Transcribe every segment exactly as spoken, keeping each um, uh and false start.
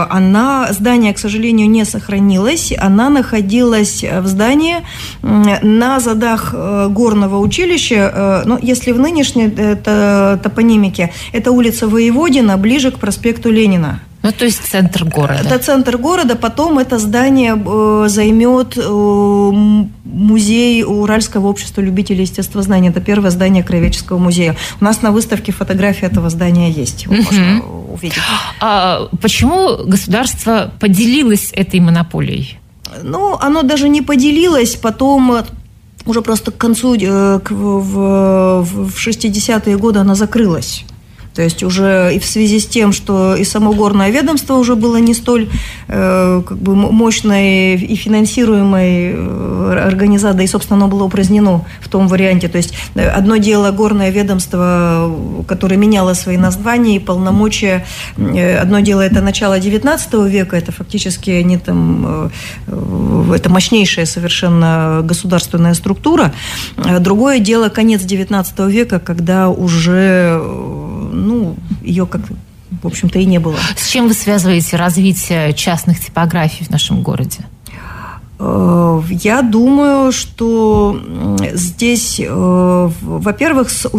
она, здание, к сожалению, не сохранилось. Она находилась в здании на задах горного училища. Ну, если в нынешней топонимике, это улица Воеводина, ближе к проспекту Ленина. Ну, то есть центр города. Это центр города. Потом это здание займет музей Уральского общества любителей естествознания. Это первое здание Краеведческого музея. У нас на выставке фотографии этого здания есть. Его можно увидеть. А почему государство поделилось этой монополией? Ну, оно даже не поделилось. Потом уже просто к концу, к, в, в шестидесятые годы она закрылась. То есть уже и в связи с тем, что и само горное ведомство уже было не столь э, как бы мощной и финансируемой организацией, и, собственно, оно было упразднено в том варианте. То есть одно дело горное ведомство, которое меняло свои названия и полномочия. Одно дело это начало девятнадцатого века, это фактически они там, это мощнейшая совершенно государственная структура. Другое дело конец девятнадцатого века, когда уже... ну, ее как, в общем-то, и не было. С чем вы связываете развитие частных типографий в нашем городе? Я думаю, что здесь, во-первых, с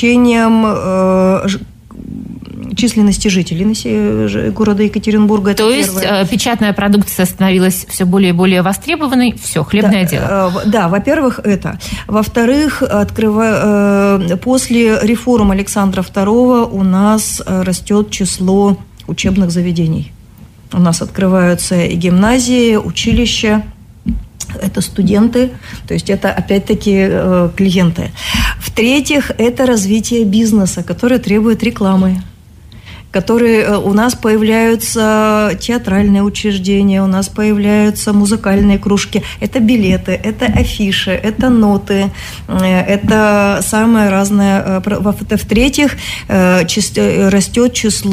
увеличением численности жителей города Екатеринбурга. То есть первое. Печатная продукция становилась все более и более востребованной. Все, хлебное да, дело. Да, во-первых, это. Во-вторых, открыва... после реформ Александра второго у нас растет число учебных заведений. У нас открываются и гимназии, училища. Это студенты, то есть это опять-таки клиенты. В-третьих, это развитие бизнеса, которое требует рекламы. Которые у нас появляются театральные учреждения, у нас появляются музыкальные кружки. Это билеты, это афиши, это ноты, это самое разное. В-третьих, растет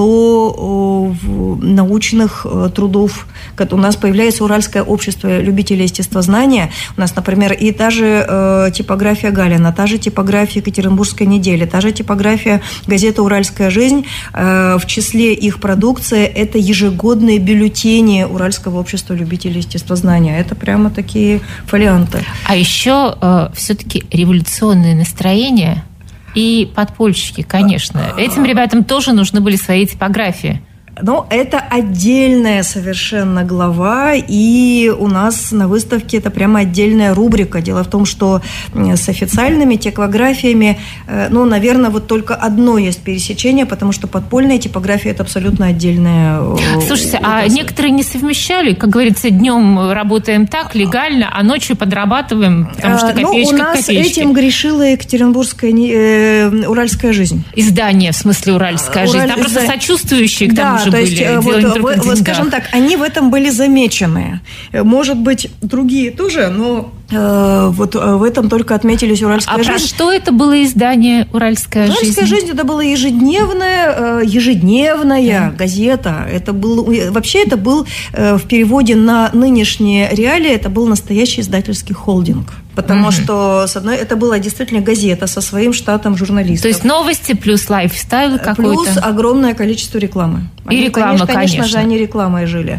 число научных трудов. У нас появляется Уральское общество любителей естествознания. У нас, например, и та же типография Галина, та же типография Екатеринбургской недели, та же типография газеты «Уральская жизнь». В числе их продукции это ежегодные бюллетени Уральского общества любителей естествознания. Это прямо такие фолианты. А еще э, все-таки революционные настроения и подпольщики, конечно. Этим ребятам тоже нужны были свои типографии. Но это отдельная совершенно глава, и у нас на выставке это прямо отдельная рубрика. Дело в том, что с официальными типографиями, ну, наверное, вот только одно есть пересечение, потому что подпольная типография – это абсолютно отдельная. Слушайте, а некоторые не совмещали? Как говорится, днем работаем так, легально, а ночью подрабатываем, потому что копеечка к ну, у нас копеечке. Этим грешила Екатеринбургская, э, Уральская жизнь. Издание, в смысле, Уральская жизнь. Там просто сочувствующие к тому да, же то были. Есть, вот, вот, скажем так, они в этом были замечены. Может быть, другие тоже, но э, вот в этом только отметились «Уральская а жизнь». А про что это было издание «Уральская жизнь»? «Уральская жизнь» это была ежедневная, ежедневная mm. газета. Это был, вообще это был в переводе на нынешние реалии, это был настоящий издательский холдинг. Потому mm-hmm. что, с одной, это была действительно газета со своим штатом журналистов. То есть новости плюс лайфстайл какой-то? Плюс огромное количество рекламы. И они, реклама, конечно. Конечно же, они рекламой жили.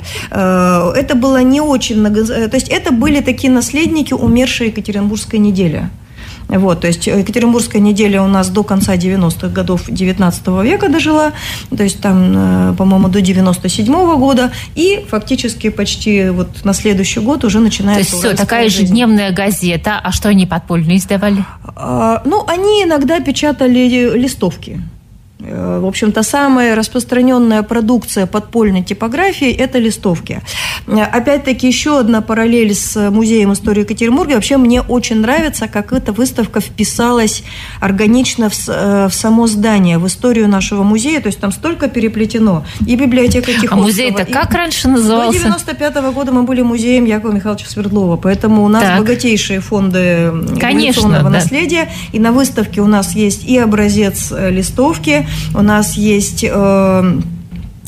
Это было не очень много... То есть это были такие наследники умершей Екатеринбургской недели. Вот, то есть Екатеринбургская неделя у нас до конца девяностых годов девятнадцатого века дожила, то есть там, по-моему, до девяносто седьмого года, и фактически почти вот на следующий год уже начинается. То есть все, такая ежедневная газета, а что они подпольно издавали? А, ну, они иногда печатали листовки. В общем-то, самая распространенная продукция подпольной типографии – это листовки. Опять-таки, еще одна параллель с Музеем истории Екатеринбурга. Вообще, мне очень нравится, как эта выставка вписалась органично в, в само здание, в историю нашего музея. То есть, там столько переплетено. И библиотека Тиховского. А музей-то как раньше назывался? До девяносто пятого года мы были музеем Якова Михайловича Свердлова. Поэтому у нас так. богатейшие фонды революционного да. наследия. И на выставке у нас есть и образец листовки, у нас есть э,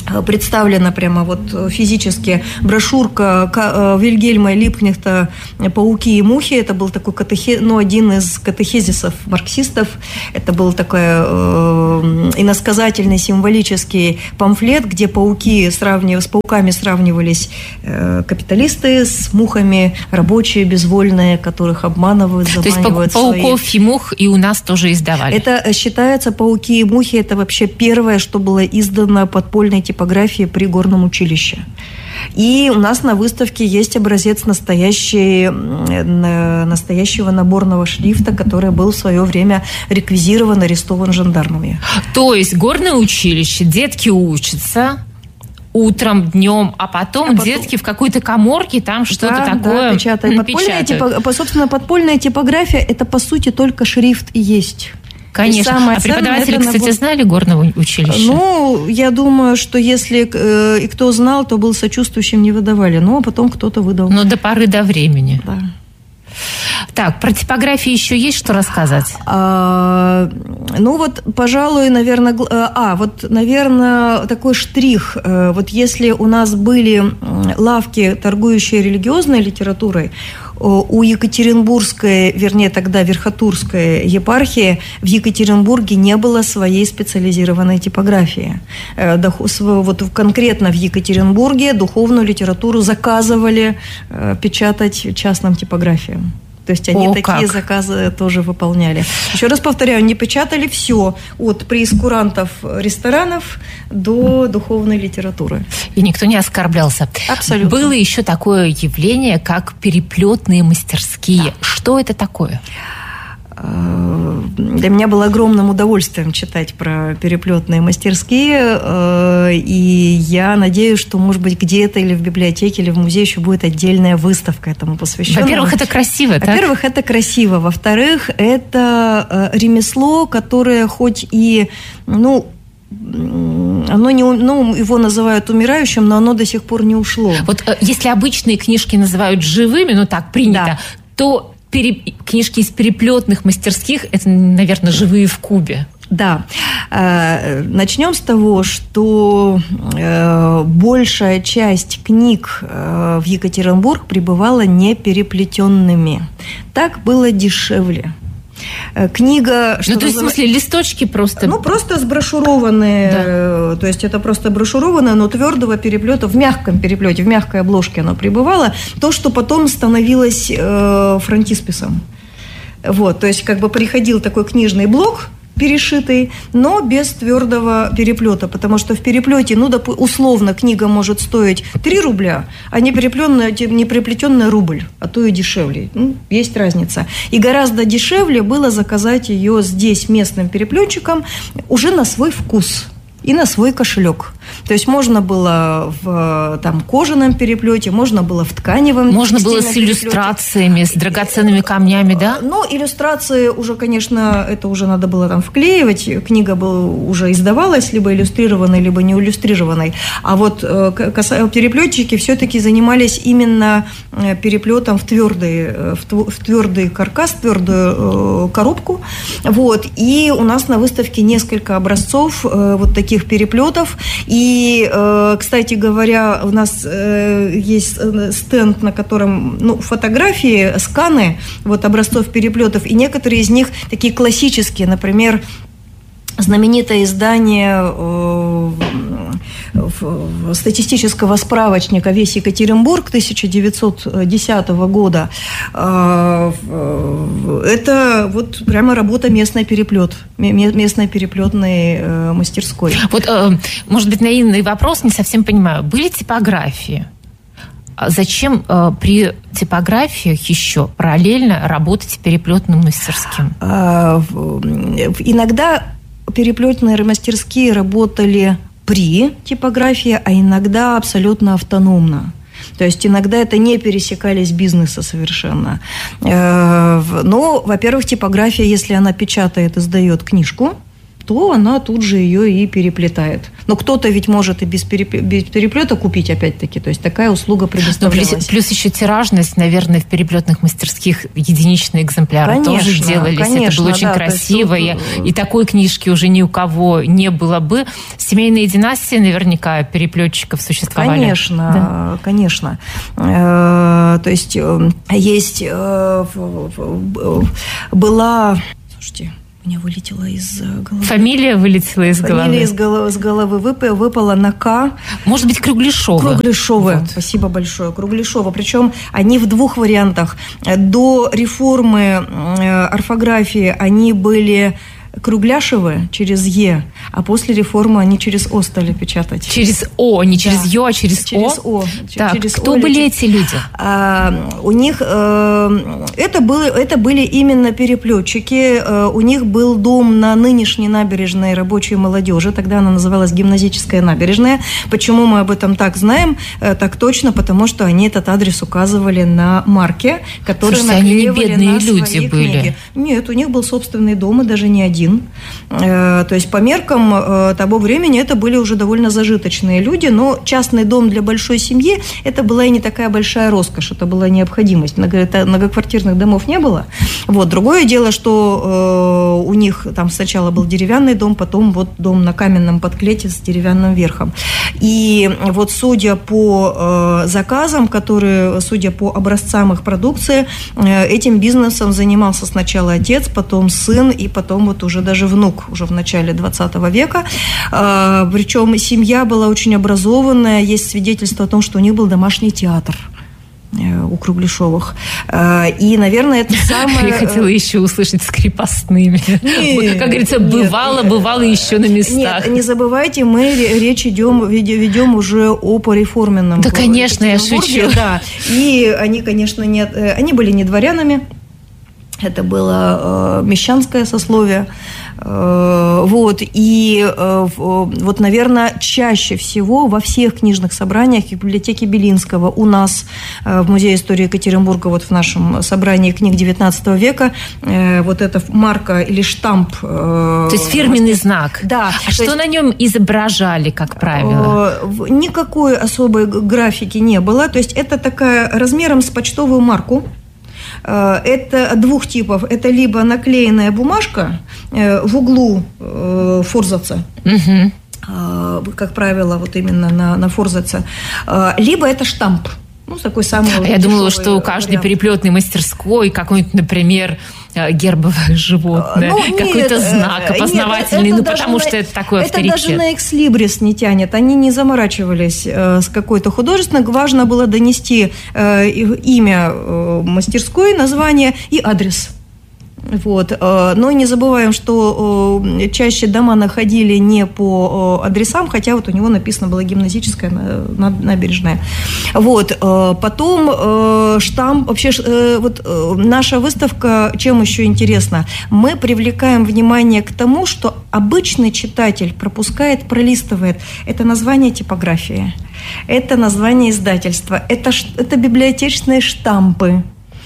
представлена прямо вот физически брошюрка Вильгельма Либкнехта «Пауки и мухи». Это был такой катехе... ну, один из катехизисов марксистов. Это был такой э, иносказательный символический памфлет, где пауки сравнив... с пауками сравнивались э, капиталисты, с мухами рабочие, безвольные, которых обманывают, заманивают. То есть пауков свои... и мух и у нас тоже издавали? Это считается, пауки и мухи, это вообще первое, что было издано подпольной типографией типографии при горном училище. И у нас на выставке есть образец настоящий, настоящего наборного шрифта, который был в свое время реквизирован, арестован жандармами. То есть горное училище, детки учатся утром, днем, а потом, а потом детки в какой-то каморке там что-то да, такое да, печатают. Подпольная типо... Собственно, подпольная типография – это, по сути, только шрифт и есть. Конечно. А преподаватели, кстати, набор... знали горного училища? Ну, я думаю, что если э, и кто знал, то был сочувствующим, не выдавали. Но потом кто-то выдал. Но до поры до времени. Да. Так, про типографии еще есть что рассказать? А, ну вот, пожалуй, наверное... А, вот, наверное, такой штрих. Вот если у нас были лавки, торгующие религиозной литературой, у Екатеринбургской, вернее, тогда Верхотурской епархии в Екатеринбурге не было своей специализированной типографии. Вот конкретно в Екатеринбурге духовную литературу заказывали печатать частным типографиям. То есть они О, такие как. заказы тоже выполняли. Еще раз повторяю, не печатали все, от преискурантов ресторанов до духовной литературы. И никто не оскорблялся. Абсолютно. Было еще такое явление, как переплетные мастерские. Да. Что это такое? Для меня было огромным удовольствием читать про переплетные мастерские, и я надеюсь, что, может быть, где-то или в библиотеке, или в музее еще будет отдельная выставка этому посвященная. Во-первых, это красиво, так? Во-первых, это красиво. Во-вторых, это ремесло, которое хоть и, ну, оно не, ну, его называют умирающим, но оно до сих пор не ушло. Вот если обычные книжки называют живыми, ну так принято, да. то книжки из переплетных мастерских – это, наверное, живые в кубе. Да. Начнем с того, что большая часть книг в Екатеринбург прибывала не переплетенными. Так было дешевле. Книга... Ну, то есть, называется... в смысле, листочки просто... Ну, просто сброшурованные. Да. То есть, это просто брошурованное, но твердого переплета, в мягком переплете, в мягкой обложке оно пребывало. То, что потом становилось э, фронтисписом. Вот, то есть, как бы приходил такой книжный блок, перешитый, но без твердого переплета, потому что в переплете, ну, условно, книга может стоить три рубля, а не переплетенная, не переплетенная рубль, а то и дешевле. Ну, есть разница. И гораздо дешевле было заказать ее здесь местным переплетчиком уже на свой вкус и на свой кошелек. То есть можно было в там, кожаном переплете, можно было в тканевом. Можно было с иллюстрациями, переплете. С драгоценными камнями, да? Ну, иллюстрации уже, конечно, это уже надо было там вклеивать. Книга была, уже издавалась, либо иллюстрированной, либо не иллюстрированной. А вот переплетчики все-таки занимались именно переплетом в твердый, в твердый каркас, в твердую коробку. Вот. И у нас на выставке несколько образцов вот таких переплетов. И, кстати говоря, у нас есть стенд, на котором ну, фотографии, сканы вот, образцов переплетов, и некоторые из них такие классические, например, знаменитое издание статистического справочника «Весь Екатеринбург» тысяча девятьсот десятого года. Это вот прямо работа местный переплет, местной переплетной мастерской. Вот, может быть, наивный вопрос, не совсем понимаю. Были типографии? Зачем при типографиях еще параллельно работать переплетным мастерским? Иногда переплетные мастерские работали при типографии, а иногда абсолютно автономно. То есть иногда это не пересекались бизнеса совершенно. Но, во-первых, типография, если она печатает, издает книжку, то она тут же ее и переплетает. Но кто-то ведь может и без, переп... без переплета купить, опять-таки. То есть такая услуга предоставлялась. Плюс, плюс еще тиражность, наверное, в переплетных мастерских единичные экземпляры конечно, тоже делались. Конечно, это было очень да, красиво. Есть, и, и такой книжки уже ни у кого не было бы. Семейные династии наверняка переплетчиков существовали. Конечно, да? Конечно. То есть есть была... Слушайте... У меня вылетела из головы. Фамилия вылетела из Фамилия головы. Фамилия из головы, из головы выпала, выпала на К. Может быть, Кругляшова. Кругляшова. Вот. Спасибо большое. Кругляшова. Причем они в двух вариантах. До реформы орфографии они были... Кругляшевы через Е, а после реформы они через О стали печатать. Через О, не через да. Ё, а через, через О? О. Так, через кто О были или... эти люди? А, у них а, это, было, это были именно переплетчики. А, у них был дом на нынешней набережной рабочей молодежи. Тогда она называлась Гимназическая набережная. Почему мы об этом так знаем? А, так точно, потому что они этот адрес указывали на марке, которые Слушайте, наклеивали они не на люди свои были. Книги. Нет, у них был собственный дом, и даже не один. То есть по меркам того времени это были уже довольно зажиточные люди, но частный дом для большой семьи это была и не такая большая роскошь, это была необходимость. Многоквартирных домов не было. Вот. Другое дело, что у них там сначала был деревянный дом, потом вот дом на каменном подклете с деревянным верхом. И вот судя по заказам, которые, судя по образцам их продукции, этим бизнесом занимался сначала отец, потом сын и потом вот уже даже внук уже в начале двадцатого века. Причем семья была очень образованная. Есть свидетельство о том, что у них был домашний театр у Кругляшовых. И, наверное, это самое... Я хотела еще услышать с крепостными. Нет, как говорится, бывало, нет, бывало еще на местах. Нет, не забывайте, мы речь идем, ведем уже о пореформенном. Да, конечно, я шучу. Да. И они, конечно, не, они были не дворянами. Это было э, мещанское сословие. Э, вот. И э, вот, наверное, чаще всего во всех книжных собраниях в библиотеке Белинского у нас э, в Музее истории Екатеринбурга, вот в нашем собрании книг девятнадцатого века, э, вот эта марка или штамп. Э, То есть фирменный мастер... знак. Да. А что есть... на нем изображали, как правило? Э, никакой особой графики не было. То есть это такая размером с почтовую марку. Это двух типов. Это либо наклеенная бумажка в углу форзаца, угу. как правило, вот именно на, на форзаце, либо это штамп. Ну, такой самый а я думала, что у каждой переплетной мастерской какой-нибудь, например, гербовое животное, ну, какой-то знак опознавательный, нет, ну, потому что на, это такой авторитет. Это даже на экслибрис не тянет. Они не заморачивались э, с какой-то художественной. Важно было донести э, имя э, мастерской, название и адрес. Вот. Но не забываем, что чаще дома находили не по адресам, хотя вот у него написано было гимназическая набережная. Вот. Потом штамп, вообще вот наша выставка, чем еще интересна? Мы привлекаем внимание к тому, что обычный читатель пропускает, пролистывает. Это название типографии, это название издательства, это, это библиотечные штампы.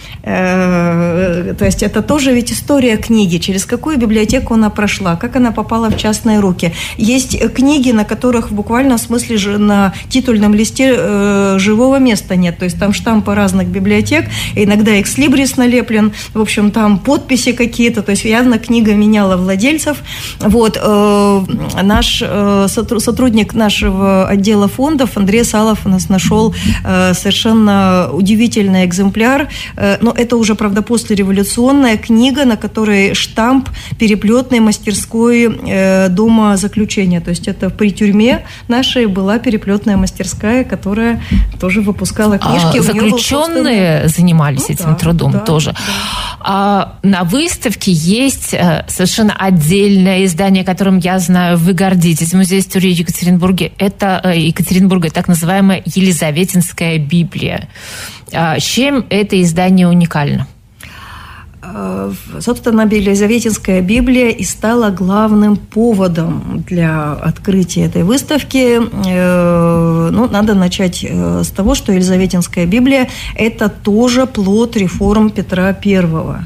То есть это тоже ведь история книги, через какую библиотеку она прошла, как она попала в частные руки. Есть книги, на которых в буквальном смысле же на титульном листе э, живого места нет. То есть там штампы разных библиотек, иногда экслибрис налеплен, в общем, там подписи какие-то. То есть явно книга меняла владельцев. Вот, э, наш э, сотрудник нашего отдела фондов Андрей Салов у нас нашел э, совершенно удивительный экземпляр. Э, но это уже, правда, послереволюционная книга, на которой штамп переплетной мастерской э, дома заключения. То есть это при тюрьме нашей была переплетная мастерская, которая тоже выпускала книжки. А заключенные собственный... занимались ну, этим да, трудом да, тоже. Да. А на выставке есть совершенно отдельное издание, которым, я знаю, вы гордитесь. Музей истории Екатеринбурга. Это Екатеринбурга, так называемая Елизаветинская Библия. Чем это издание уникально? Собственно, Елизаветинская Библия и стала главным поводом для открытия этой выставки. Ну, надо начать с того, что Елизаветинская Библия – это тоже плод реформ Петра Первого.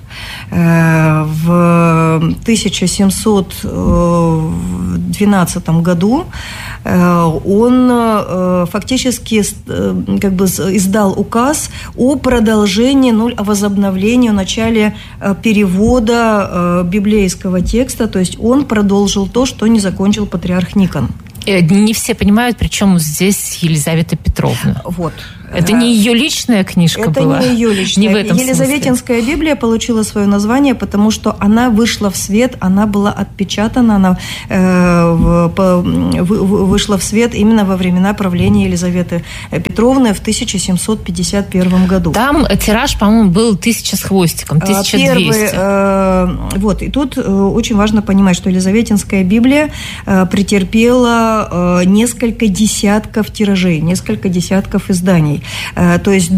В тысяча семьсот двенадцатом году он фактически как бы издал указ о продолжении, ну, о возобновлении, о начале перевода библейского текста, то есть он продолжил то, что не закончил патриарх Никон. Не все понимают, причем здесь Елизавета Петровна. Вот. Это не ее личная книжка это была? Это не ее личная. Не в этом Елизаветинская смысле. Библия получила свое название, потому что она вышла в свет, она была отпечатана, она э, в, по, в, вышла в свет именно во времена правления Елизаветы Петровны в тысяча семьсот пятьдесят первом году. Там тираж, по-моему, был тысяча с хвостиком, тысяча двести. Первый, э, вот, и тут э, очень важно понимать, что Елизаветинская Библия э, претерпела э, несколько десятков тиражей, несколько десятков изданий. То есть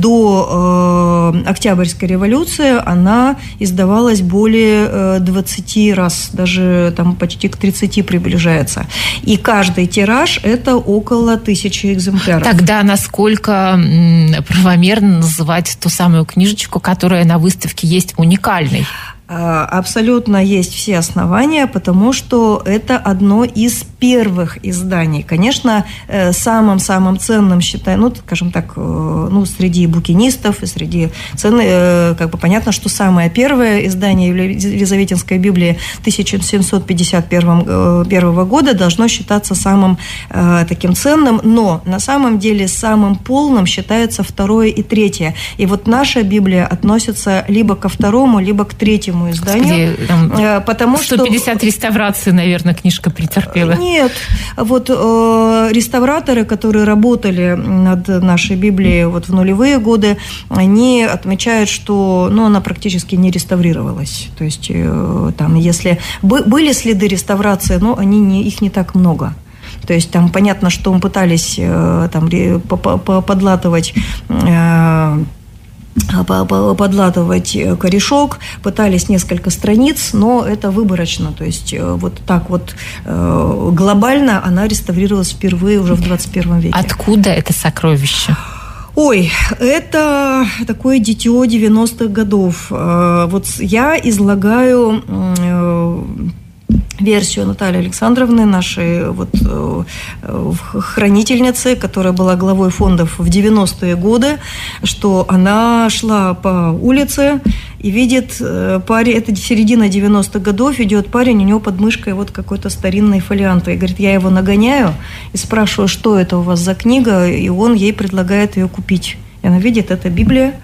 до э, Октябрьской революции она издавалась более двадцати раз, даже там почти к тридцати приближается. И каждый тираж – это около тысячи экземпляров. Тогда насколько правомерно называть ту самую книжечку, которая на выставке есть, уникальной? Абсолютно есть все основания, потому что это одно из первых изданий. Конечно, самым-самым ценным считаю, ну, скажем так, ну, среди букинистов и среди ценных, как бы понятно, что самое первое издание Елизаветинской Библии тысяча семьсот пятьдесят первого года должно считаться самым таким ценным, но на самом деле самым полным считается второе и третье. И вот наша Библия относится либо ко второму, либо к третьему изданию. Где, там, потому сто пятьдесят что... реставраций, наверное, книжка претерпела. Нет. Вот э, реставраторы, которые работали над нашей Библией вот в нулевые годы, они отмечают, что, ну, она практически не реставрировалась. То есть э, там, если были следы реставрации, но они не, их не так много. То есть там понятно, что мы пытались э, там, подлатывать э, подлатывать корешок, пытались несколько страниц, но это выборочно, то есть вот так вот глобально она реставрировалась впервые уже в двадцать первом веке. Откуда это сокровище? Ой, это такое дитё девяностых годов. Вот я излагаю версию Натальи Александровны, нашей вот, хранительницы, которая была главой фондов в девяностые годы, что она шла по улице и видит парень, это середина девяностых годов, идет парень, у него под мышкой вот какой-то старинный фолиант. И говорит, я его нагоняю и спрашиваю, что это у вас за книга, и он ей предлагает ее купить. И она видит, это Библия.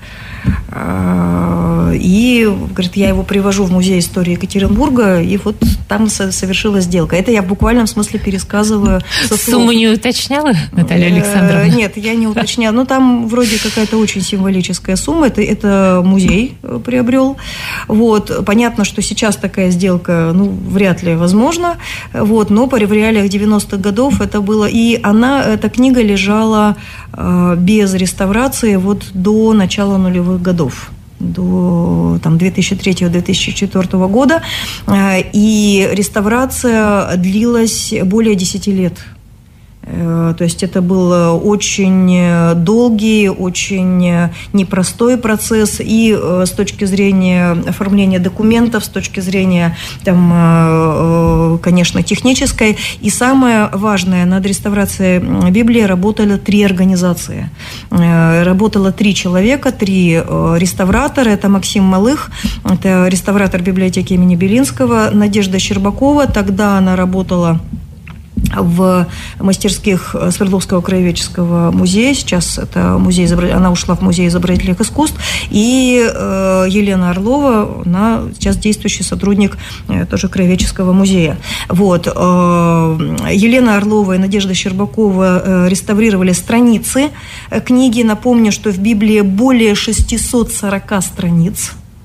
И, говорит, я его привожу в музей истории Екатеринбурга, и вот там совершилась сделка. Это я в буквальном смысле пересказываю. Сумму не уточняла, Наталья Александровна? Нет, я не уточняла. Ну, там вроде какая-то очень символическая сумма. Это, это музей приобрел. Вот. Понятно, что сейчас такая сделка, ну, вряд ли возможна. Вот. Но в реалиях девяностых годов это было. И она, эта книга лежала без реставрации вот до начала нулевых годов. До там, две тысячи третьего - две тысячи четвёртого года, и реставрация длилась более десяти лет. То есть это был очень долгий, очень непростой процесс и с точки зрения оформления документов, с точки зрения, там, конечно, технической. И самое важное, над реставрацией Библии работали три организации. Работало три человека, три реставратора. Это Максим Малых, это реставратор библиотеки имени Белинского, Надежда Щербакова, тогда она работала в мастерских Свердловского краеведческого музея. Сейчас это музей, она ушла в музей изобразительных искусств. И э, Елена Орлова, она сейчас действующий сотрудник э, тоже краеведческого музея. Вот. Э, Елена Орлова и Надежда Щербакова э, реставрировали страницы книги. Напомню, что в Библии более шестисот сорока страниц.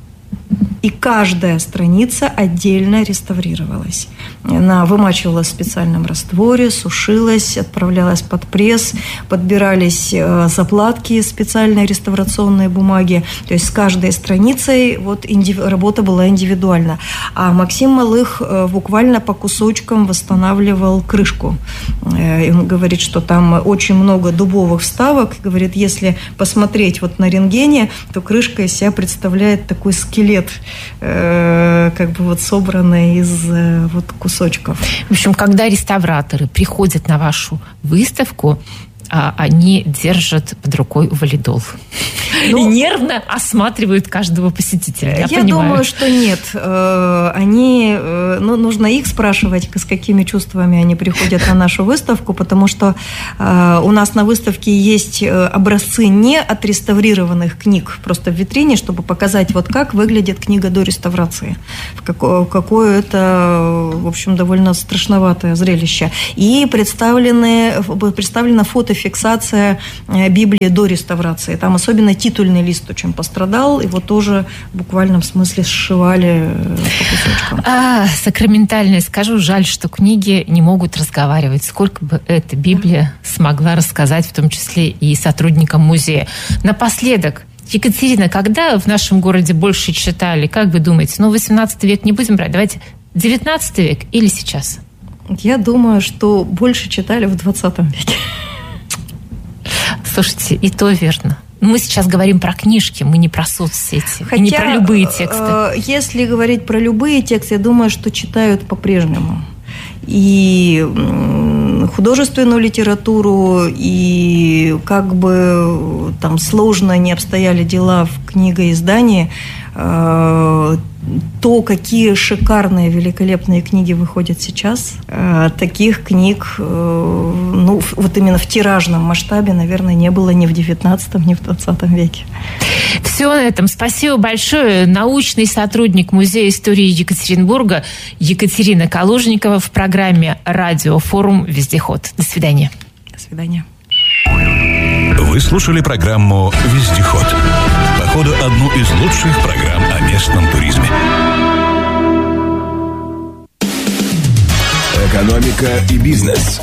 И каждая страница отдельно реставрировалась. Она вымачивалась в специальном растворе, сушилась, отправлялась под пресс, подбирались заплатки из специальной реставрационной бумаги. То есть с каждой страницей вот индив... работа была индивидуальна. А Максим Малых буквально по кусочкам восстанавливал крышку. И он говорит, что там очень много дубовых вставок. Говорит, если посмотреть вот на рентгене, то крышка из себя представляет такой скелет, как бы вот собранный из вот кусочков. В общем, когда реставраторы приходят на вашу выставку, они держат под рукой валидол. Ну, и нервно осматривают каждого посетителя. Я, я понимаю. думаю, что нет. Они, ну, нужно их спрашивать, с какими чувствами они приходят на нашу выставку, потому что у нас на выставке есть образцы не отреставрированных книг, просто в витрине, чтобы показать, вот как выглядит книга до реставрации. Какое, какое это, в общем, довольно страшноватое зрелище. И представлены, представлена фотофиксация Библии до реставрации. Там особенно титульный лист очень пострадал, его тоже в буквальном смысле сшивали по кусочкам. А, сакраментальное скажу, жаль, что книги не могут разговаривать. Сколько бы эта Библия смогла рассказать, в том числе и сотрудникам музея. Напоследок, Екатерина, когда в нашем городе больше читали? Как вы думаете? Ну, восемнадцатый век не будем брать. Давайте девятнадцатый век или сейчас? Я думаю, что больше читали в двадцатом веке. Слушайте, и то верно. Мы сейчас говорим про книжки, мы не про соцсети, Хотя, и не про любые тексты. Если говорить про любые тексты, я думаю, что читают по-прежнему. И художественную литературу, и как бы там сложно не обстояли дела в книгоиздании, то, какие шикарные, великолепные книги выходят сейчас, таких книг, ну, вот именно в тиражном масштабе, наверное, не было ни в девятнадцатом, ни в двадцатом веке. Все на этом. Спасибо большое. Научный сотрудник Музея истории Екатеринбурга Екатерина Калужникова в программе «Радиофорум Вездеход». До свидания. До свидания. Вы слушали программу «Вездеход». Походу, одну из лучших программ о местном туризме. Экономика и бизнес.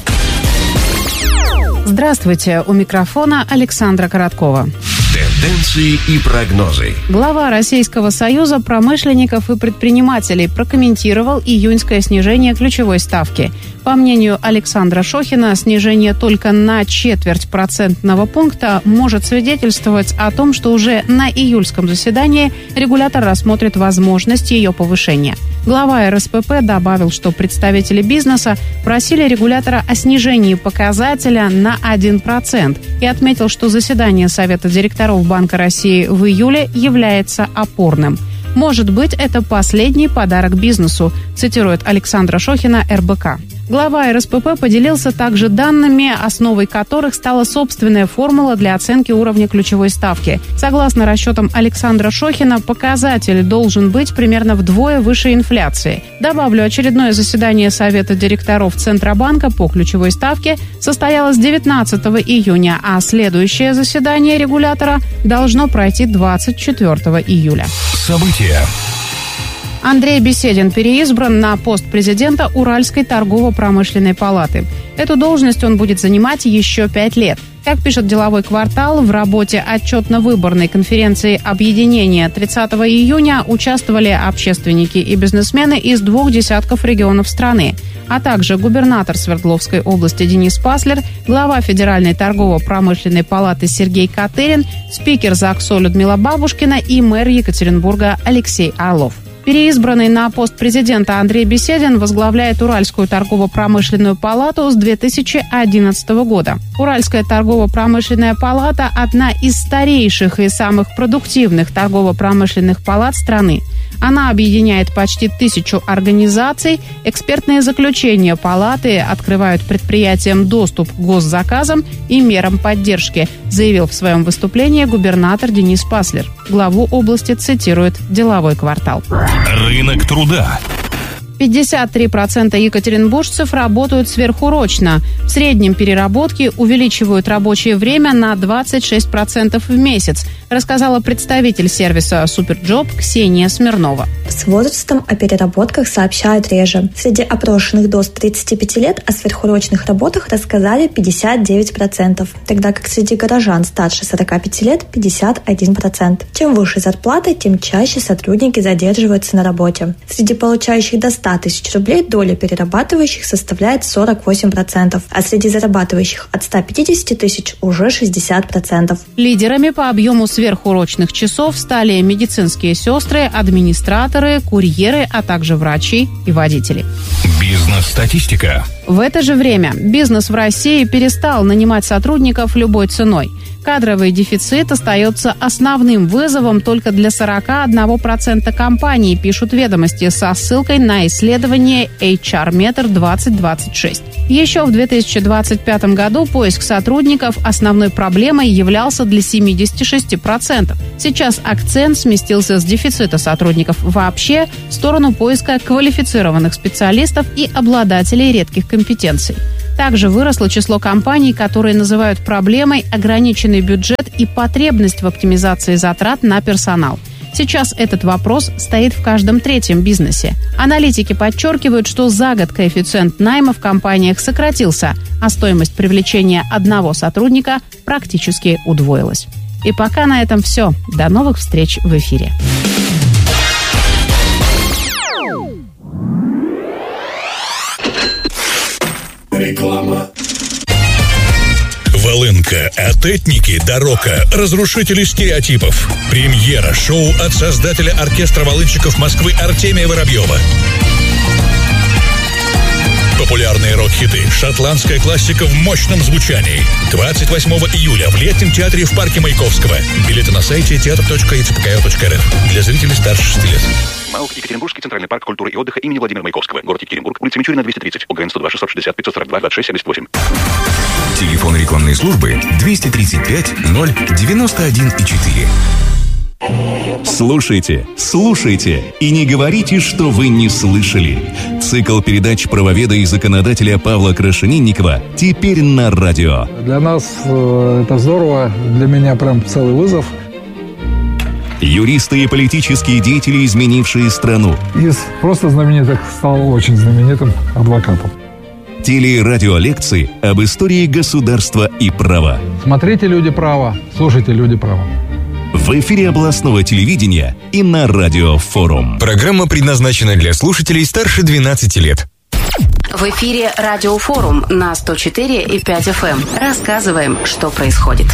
Здравствуйте. У микрофона Александра Короткова. Тенденции и прогнозы. Глава Российского союза промышленников и предпринимателей прокомментировал июньское снижение ключевой ставки. По мнению Александра Шохина, снижение только на четверть процентного пункта может свидетельствовать о том, что уже на июльском заседании регулятор рассмотрит возможность ее повышения. Глава эр эс пэ пэ добавил, что представители бизнеса просили регулятора о снижении показателя на один процент и отметил, что заседание Совета директоров Банка России в июле является опорным. «Может быть, это последний подарок бизнесу», цитирует Александра Шохина эр бэ ка. Глава эр эс пэ пэ поделился также данными, основой которых стала собственная формула для оценки уровня ключевой ставки. Согласно расчетам Александра Шохина, показатель должен быть примерно вдвое выше инфляции. Добавлю, очередное заседание Совета директоров Центробанка по ключевой ставке состоялось девятнадцатого июня, а следующее заседание регулятора должно пройти двадцать четвертого июля. События. Андрей Беседин переизбран на пост президента Уральской торгово-промышленной палаты. Эту должность он будет занимать еще пять лет. Как пишет «Деловой квартал», в работе отчетно-выборной конференции объединения тридцатого июня участвовали общественники и бизнесмены из двух десятков регионов страны, а также губернатор Свердловской области Денис Паслер, глава Федеральной торгово-промышленной палаты Сергей Катырин, спикер ЗАГСО Людмила Бабушкина и мэр Екатеринбурга Алексей Орлов. Переизбранный на пост президента Андрей Беседин возглавляет Уральскую торгово-промышленную палату с две тысячи одиннадцатого года. Уральская торгово-промышленная палата – одна из старейших и самых продуктивных торгово-промышленных палат страны. Она объединяет почти тысячу организаций. Экспертные заключения палаты открывают предприятиям доступ к госзаказам и мерам поддержки, заявил в своем выступлении губернатор Денис Паслер. Главу области цитирует «Деловой квартал». Рынок труда. пятьдесят три процента екатеринбуржцев работают сверхурочно. В среднем переработки увеличивают рабочее время на двадцать шесть процентов в месяц, рассказала представитель сервиса «Суперджоп» Ксения Смирнова. С возрастом о переработках сообщают реже. Среди опрошенных до тридцати пяти лет о сверхурочных работах рассказали пятьдесят девять процентов, тогда как среди горожан старше сорока пяти лет пятьдесят один процент. Чем выше зарплата, тем чаще сотрудники задерживаются на работе. Среди получающих до ста тысяч рублей доля перерабатывающих составляет сорок восемь процентов, а среди зарабатывающих от ста пятидесяти тысяч уже шестьдесят процентов. Лидерами по объему сверхурочных часов стали медицинские сестры, администраторы, курьеры, а также врачи и водители. Бизнес-статистика. В это же время бизнес в России перестал нанимать сотрудников любой ценой. Кадровый дефицит остается основным вызовом только для сорок один процент компаний, пишут «Ведомости» со ссылкой на исследование эйч ар-метр двадцать двадцать шесть. Еще в две тысячи двадцать пятом году поиск сотрудников основной проблемой являлся для семидесяти шести процентов. Сейчас акцент сместился с дефицита сотрудников вообще в сторону поиска квалифицированных специалистов и обладателей редких компетенций. Также выросло число компаний, которые называют проблемой ограниченный бюджет и потребность в оптимизации затрат на персонал. Сейчас этот вопрос стоит в каждом третьем бизнесе. Аналитики подчеркивают, что за год коэффициент найма в компаниях сократился, а стоимость привлечения одного сотрудника практически удвоилась. И пока на этом все. До новых встреч в эфире. Реклама. Волынка, Атетники, Дорока, разрушители стереотипов. Премьера шоу от создателя оркестра волынщиков Москвы Артемия Воробьева. Популярные рок-хиты, шотландская классика в мощном звучании. двадцать восьмого июля в Летнем театре в парке Маяковского. Билеты на сайте театр точка и цэ пэ ка эл точка эр эф. Для зрителей старше шести лет. МАУК Екатеринбургский центральный парк культуры и отдыха имени Владимира Маяковского. Город Екатеринбург, улица Мичурина, двести тридцать. ОГН сто два шестьсот шестьдесят пятьсот сорок два двадцать шесть семьдесят восемь. Телефон рекламной службы двести тридцать пять ноль девяносто один и четыре. Слушайте, слушайте и не говорите, что вы не слышали. Цикл передач правоведа и законодателя Павла Крашенинникова теперь на радио. Для нас э, это здорово, для меня прям целый вызов. Юристы и политические деятели, изменившие страну. Из просто знаменитых стал очень знаменитым адвокатом. Телерадиолекции об истории государства и права. Смотрите «Люди права», слушайте «Люди права». В эфире областного телевидения и на Радио Форум. Программа предназначена для слушателей старше двенадцати лет. В эфире Радио Форум на сто четыре и пять эф эм. Рассказываем, что происходит.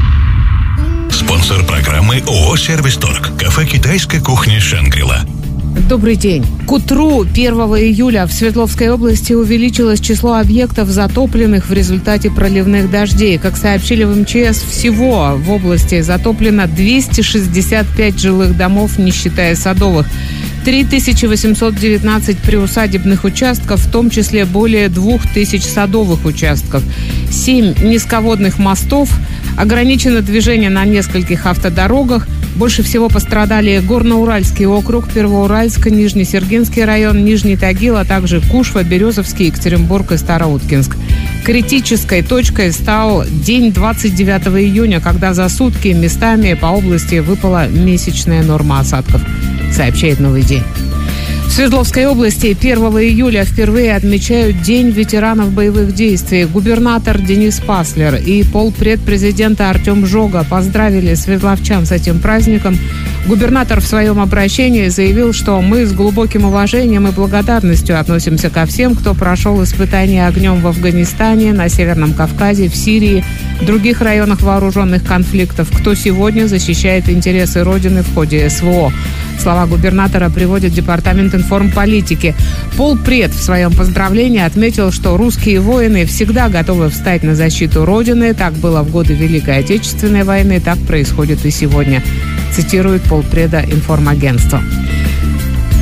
Спонсор программы ООО «Сервис-Торг». Кафе «Китайская кухня Шангрила». Добрый день. К утру первого июля в Свердловской области увеличилось число объектов, затопленных в результате проливных дождей. Как сообщили в эм че эс, всего в области затоплено двести шестьдесят пять жилых домов, не считая садовых. три тысячи восемьсот девятнадцать приусадебных участков, в том числе более двух тысяч садовых участков. семь низководных мостов. Ограничено движение на нескольких автодорогах. Больше всего пострадали Горноуральский округ, Первоуральск, Нижнесергинский район, Нижний Тагил, а также Кушва, Березовский, Екатеринбург и Староуткинск. Критической точкой стал день двадцать девятого июня, когда за сутки местами по области выпала месячная норма осадков, сообщает «Новый день». В Свердловской области первого июля впервые отмечают День ветеранов боевых действий. Губернатор Денис Паслер и полпред президента Артем Жога поздравили свердловчан с этим праздником. Губернатор в своем обращении заявил, что мы с глубоким уважением и благодарностью относимся ко всем, кто прошел испытания огнем в Афганистане, на Северном Кавказе, в Сирии, в других районах вооруженных конфликтов, кто сегодня защищает интересы Родины в ходе эс вэ о. Слова губернатора приводит Департамент информполитики. Полпред в своем поздравлении отметил, что русские воины всегда готовы встать на защиту Родины. Так было в годы Великой Отечественной войны, так происходит и сегодня, цитирует полпреда информагентства.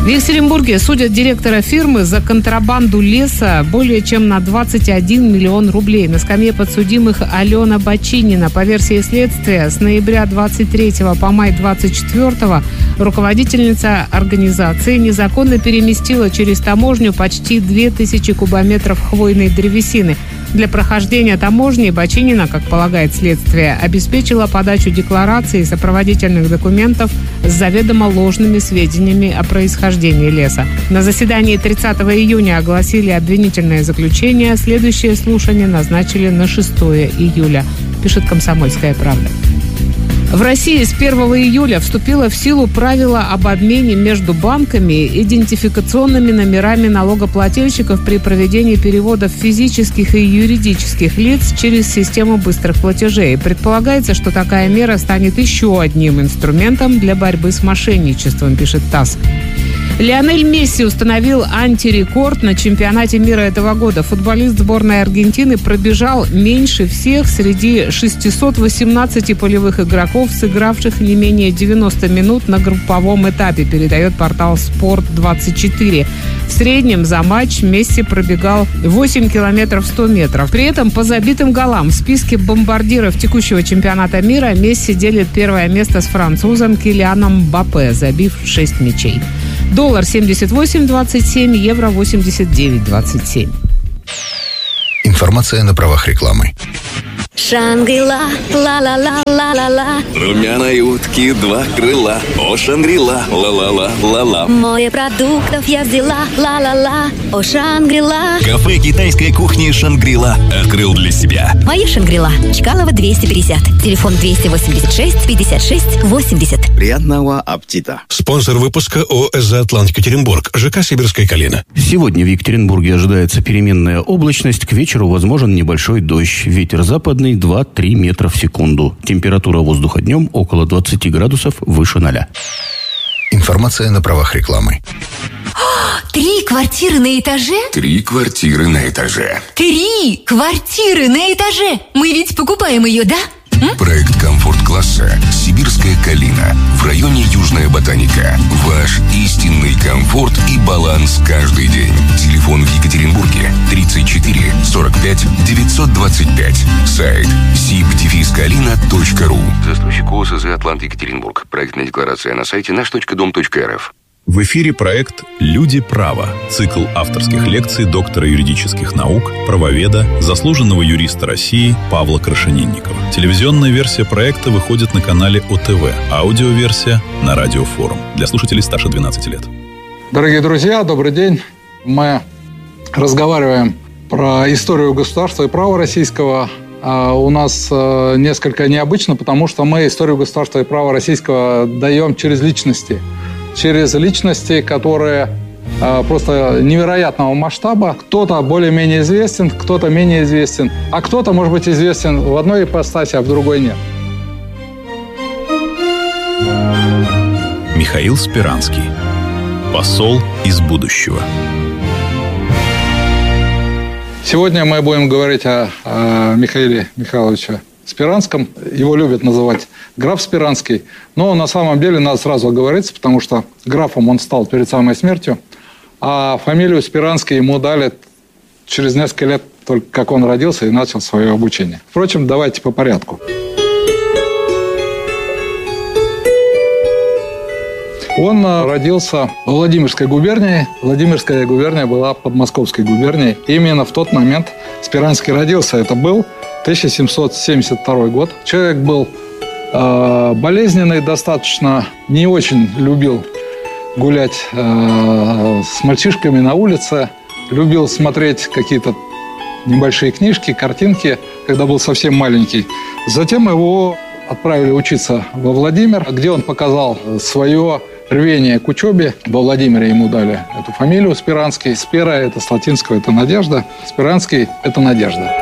В Екатеринбурге судят директора фирмы за контрабанду леса более чем на двадцать один миллион рублей. На скамье подсудимых Алена Бочинина. По версии следствия, с ноября двадцать третьего по май двадцать четвёртого руководительница организации незаконно переместила через таможню почти две тысячи кубометров хвойной древесины. Для прохождения таможни Бочинина, как полагает следствие, обеспечила подачу деклараций и сопроводительных документов с заведомо ложными сведениями о происхождении леса. На заседании тридцатого июня огласили обвинительное заключение. Следующее слушание назначили на шестое июля, пишет «Комсомольская правда». В России с первого июля вступило в силу правило об обмене между банками идентификационными номерами налогоплательщиков при проведении переводов физических и юридических лиц через систему быстрых платежей. Предполагается, что такая мера станет еще одним инструментом для борьбы с мошенничеством, пишет ТАСС. Лионель Месси установил антирекорд на чемпионате мира этого года. Футболист сборной Аргентины пробежал меньше всех среди шестисот восемнадцати полевых игроков, сыгравших не менее девяноста минут на групповом этапе, передает портал спорт двадцать четыре. В среднем за матч Месси пробегал восемь километров сто метров. При этом по забитым голам в списке бомбардиров текущего чемпионата мира Месси делит первое место с французом Килианом Мбаппе, забив шесть мячей. Доллар семьдесят восемь двадцать семь, евро восемьдесят девять двадцать семь. Информация на правах рекламы. Шангрила, ла-ла-ла-ла-ла-ла. Румяной утки два крыла. О, Шангрила, ла-ла-ла-ла-ла. Море продуктов я взяла, ла-ла-ла. О, Шангрила. Кафе китайской кухни «Шангрила» открыл для себя. Моя Шангрила. Чкалова двести пятьдесят. Телефон двести восемьдесят шесть пятьдесят шесть восемьдесят. Приятного аппетита. Спонсор выпуска ООО «Заотлант Екатеринбург», ЖК «Сибирская калина». Сегодня в Екатеринбурге ожидается переменная облачность. К вечеру возможен небольшой дождь. Ветер западный два-три метра в секунду. Температура воздуха днем около двадцати градусов выше ноля. Информация на правах рекламы. Три квартиры на этаже? Три квартиры на этаже. Три квартиры на этаже! Мы ведь покупаем ее, да? Проект комфорт-класса «Сибирская калина» в районе Южная Ботаника. Ваш истинный комфорт и баланс каждый день. Телефон в Екатеринбурге тридцать четыре сорок пять девятьсот двадцать пять. Сайт сиб дефис калина точка ру. Застройщик ООО «СЗ Атлант Екатеринбург». Проектная декларация на сайте наш точка дом точка эр эф. В эфире проект «Люди права». Цикл авторских лекций доктора юридических наук, правоведа, заслуженного юриста России Павла Крашенинникова. Телевизионная версия проекта выходит на канале О Тэ Вэ. Аудиоверсия на Радио Форум. Для слушателей старше двенадцати лет. Дорогие друзья, добрый день. Мы разговариваем про историю государства и права российского. У нас несколько необычно, потому что мы историю государства и права российского даем через личности. Через личности, которые э, просто невероятного масштаба. Кто-то более-менее известен, кто-то менее известен, а кто-то, может быть, известен в одной ипостаси, а в другой нет. Михаил Спиранский. Посол из будущего. Сегодня мы будем говорить о, о Михаиле Михайловиче Спиранском. Его любят называть граф Спиранский. Но на самом деле надо сразу оговориться, потому что графом он стал перед самой смертью. А фамилию Спиранский ему дали через несколько лет, только как он родился и начал свое обучение. Впрочем, давайте по порядку. Он родился в Владимирской губернии. Владимирская губерния была под Московской губернией. Именно в тот момент Спиранский родился. Это был тысяча семьсот семьдесят второй год. Человек был э, болезненный достаточно, не очень любил гулять э, с мальчишками на улице, любил смотреть какие-то небольшие книжки, картинки, когда был совсем маленький. Затем его отправили учиться во Владимир, где он показал свое рвение к учебе. Во Владимире ему дали эту фамилию Спиранский. Спира – это с латинского, это надежда. Спиранский – это надежда.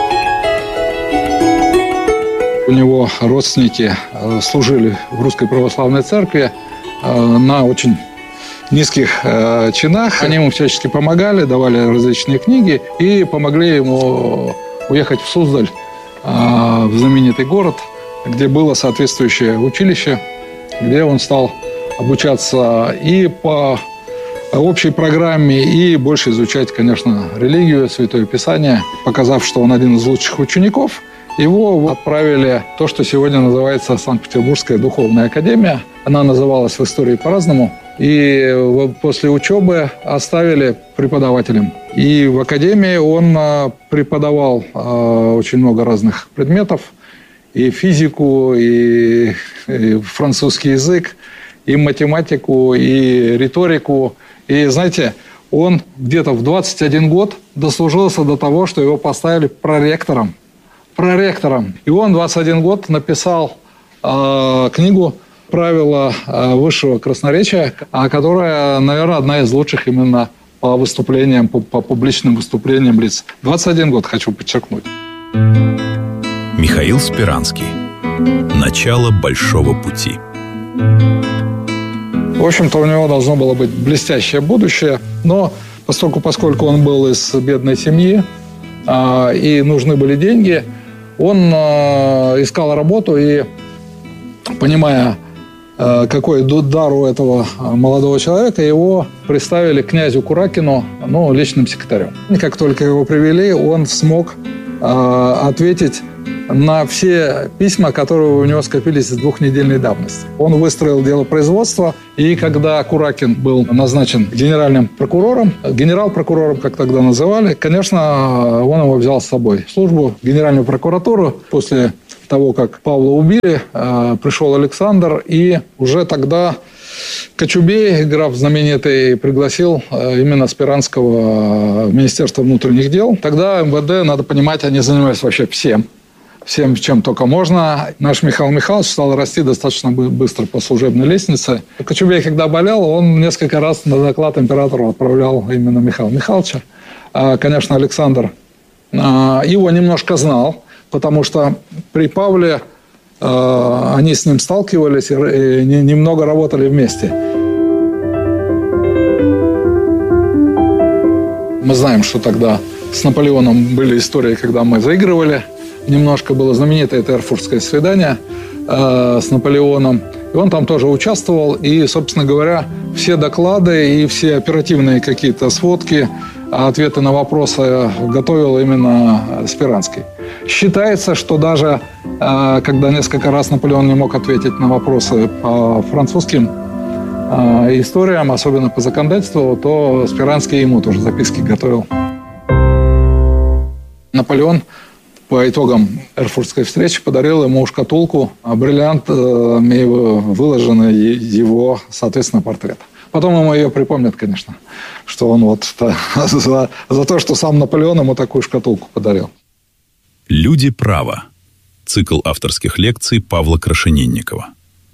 У него родственники служили в Русской Православной Церкви на очень низких чинах. Они ему всячески помогали, давали различные книги и помогли ему уехать в Суздаль, в знаменитый город, где было соответствующее училище, где он стал обучаться и по общей программе и больше изучать, конечно, религию, Святое Писание. Показав, что он один из лучших учеников, его отправили в то, что сегодня называется Санкт-Петербургская духовная академия. Она называлась в истории по-разному. И после учебы оставили преподавателем. И в академии он преподавал очень много разных предметов. И физику, и, и французский язык, и математику, и риторику. И, знаете, он где-то в двадцать один год дослужился до того, что его поставили проректором. Проректором. И он в двадцать один год написал э, книгу «Правила э, высшего красноречия», которая, наверное, одна из лучших именно по выступлениям, по, по публичным выступлениям лиц. двадцать один год, хочу подчеркнуть. Михаил Спиранский. Начало большого пути. В общем-то, у него должно было быть блестящее будущее, но поскольку, поскольку он был из бедной семьи э, и нужны были деньги, он э, искал работу и, понимая, э, какой дар у этого молодого человека, его представили князю Куракину, ну, личным секретарем. И как только его привели, он смог э, ответить на все письма, которые у него скопились с двухнедельной давности. Он выстроил дело производства, и когда Куракин был назначен генеральным прокурором, генерал-прокурором, как тогда называли, конечно, он его взял с собой в службу, в Генеральную прокуратуру. После того, как Павла убили, пришел Александр, и уже тогда Кочубей, граф знаменитый, пригласил именно Спиранского в Министерство внутренних дел. Тогда эм вэ дэ, надо понимать, они занимались вообще всем. Всем, чем только можно. Наш Михаил Михайлович стал расти достаточно быстро по служебной лестнице. Кочубей, когда болел, он несколько раз на доклад императору отправлял именно Михаила Михайловича. Конечно, Александр его немножко знал, потому что при Павле они с ним сталкивались и немного работали вместе. Мы знаем, что тогда с Наполеоном были истории, когда мы заигрывали. Немножко было знаменитое это Эрфуртское свидание э, с Наполеоном. И он там тоже участвовал. И, собственно говоря, все доклады и все оперативные какие-то сводки, ответы на вопросы готовил именно Спиранский. Считается, что даже э, когда несколько раз Наполеон не мог ответить на вопросы по французским э, историям, особенно по законодательству, то Спиранский ему тоже записки готовил. Наполеон по итогам Эрфуртской встречи подарил ему шкатулку, а бриллиантами выложены его, соответственно, портрет. Потом ему ее припомнят, конечно, что он вот за, за то, что сам Наполеон ему такую шкатулку подарил. «Люди права». Цикл авторских лекций Павла Крашенинникова.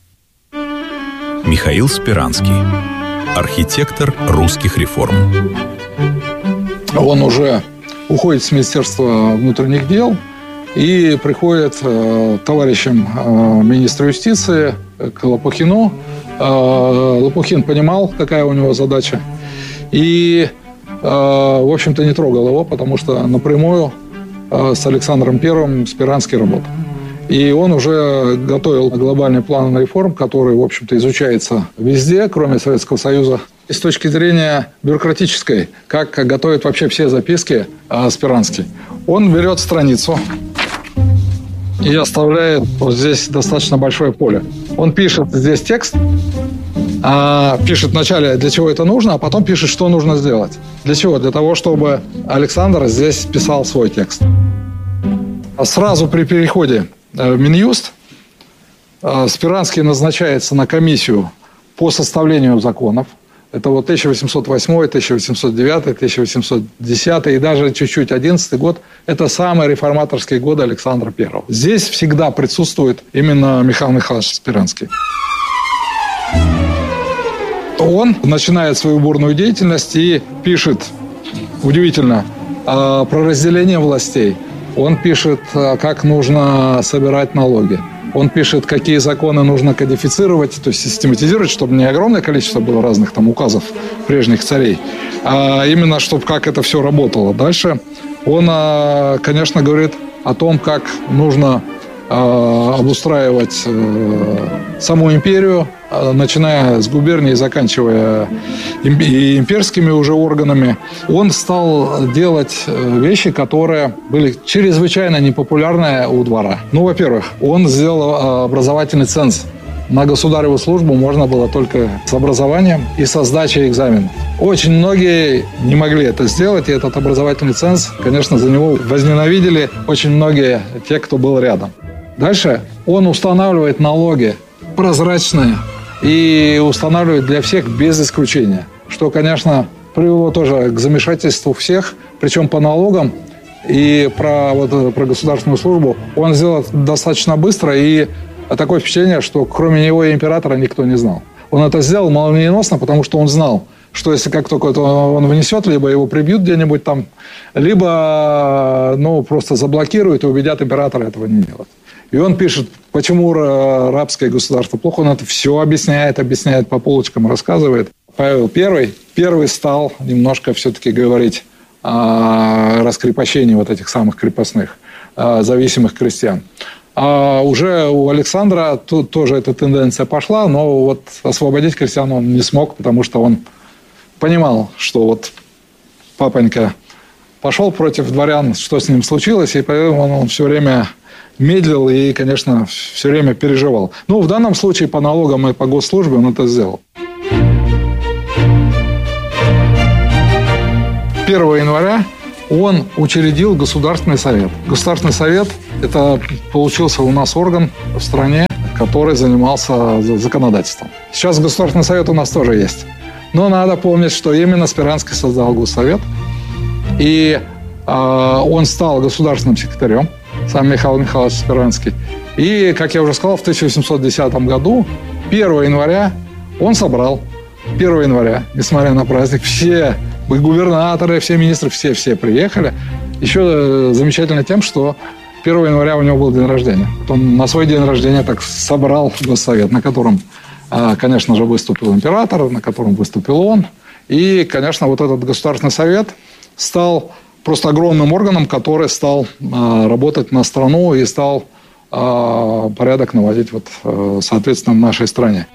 Михаил Спиранский. Архитектор русских реформ. Он уже уходит с Министерства внутренних дел и приходит э, товарищем э, министра юстиции к Лопухину. Э, Лопухин понимал, какая у него задача. И, э, в общем-то, не трогал его, потому что напрямую э, с Александром Первым Спиранский работал. И он уже готовил глобальный план реформ, который, в общем-то, изучается везде, кроме Советского Союза. И с точки зрения бюрократической, как готовят вообще все записки э, Спиранский. Он берет страницу и оставляет вот здесь достаточно большое поле. Он пишет здесь текст, а пишет вначале, для чего это нужно, а потом пишет, что нужно сделать. Для чего? Для того, чтобы Александр здесь писал свой текст. Сразу при переходе в Минюст Спиранский назначается на комиссию по составлению законов. Это вот тысяча восемьсот восьмой, тысяча восемьсот девятый, тысяча восемьсот десятый и даже чуть-чуть одиннадцатый год. Это самые реформаторские годы Александра Первого. Здесь всегда присутствует именно Михаил Михайлович Спиранский. Он начинает свою бурную деятельность и пишет, удивительно, про разделение властей. Он пишет, как нужно собирать налоги. Он пишет, какие законы нужно кодифицировать, то есть систематизировать, чтобы не огромное количество было разных там указов прежних царей, а именно, чтобы как это все работало. Дальше он, конечно, говорит о том, как нужно э, обустраивать э, саму империю, э, начиная с губернии, заканчивая им, и имперскими уже органами. Он стал делать вещи, которые были чрезвычайно непопулярны у двора. Ну, во-первых, он сделал образовательный ценз. На государеву службу можно было только с образованием и со сдачей экзаменов. Очень многие не могли это сделать, и этот образовательный ценз, конечно, за него возненавидели очень многие те, кто был рядом. Дальше он устанавливает налоги прозрачные и устанавливает для всех без исключения, что, конечно, привело тоже к замешательству всех, причем по налогам и про, вот, про государственную службу он сделал достаточно быстро, и такое впечатление, что кроме него и императора никто не знал. Он это сделал молниеносно, потому что он знал, что если как только это он внесет, либо его прибьют где-нибудь там, либо ну, просто заблокируют и убедят императора этого не делать. И он пишет, почему рабское государство плохо. Он это все объясняет, объясняет по полочкам, рассказывает. Павел Первый, первый стал немножко все-таки говорить о раскрепощении вот этих самых крепостных, зависимых крестьян. А уже у Александра тут тоже эта тенденция пошла, но вот освободить крестьян он не смог, потому что он понимал, что вот папонька пошел против дворян, что с ним случилось, и поэтому он, он все время медлил и, конечно, все время переживал. Ну, в данном случае по налогам и по госслужбе он это сделал. первого января он учредил Государственный совет. Государственный совет – это получился у нас орган в стране, который занимался законодательством. Сейчас Государственный совет у нас тоже есть. Но надо помнить, что именно Спиранский создал Госсовет. И э, он стал государственным секретарем, сам Михаил Михайлович Спиранский. И, как я уже сказал, в тысяча восемьсот десятом году, первого января, он собрал первого января, несмотря на праздник, все губернаторы, все министры, все-все приехали. Еще замечательно тем, что первого января у него был день рождения. Он на свой день рождения так собрал Госсовет, на котором, конечно же, выступил император, на котором выступил он. И, конечно, вот этот Государственный совет стал просто огромным органом, который стал работать на страну и стал порядок наводить, вот, соответственно, в нашей стране.